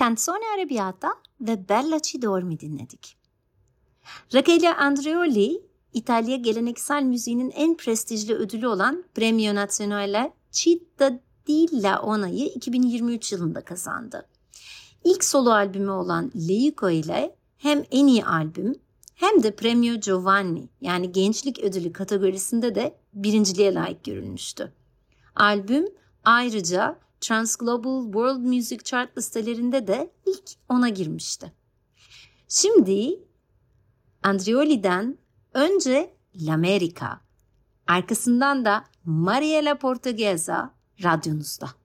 Canzone Arrabbiata ve Bella Ci Dormi dinledik. Rachele Andreoli, İtalya geleneksel müziğinin en prestijli ödülü olan Premio Nazionale Cittadella-Ona'yı 2023 yılında kazandı. İlk solo albümü olan Leuco ile hem en iyi albüm hem de Premio Giovanni yani gençlik ödülü kategorisinde de birinciliğe layık görülmüştü. Albüm ayrıca Transglobal World Music Chart listelerinde de ilk 10'a girmişti. Şimdi Andreoli'den önce L'America, arkasından da Mariela Portuguesa radyonuzda.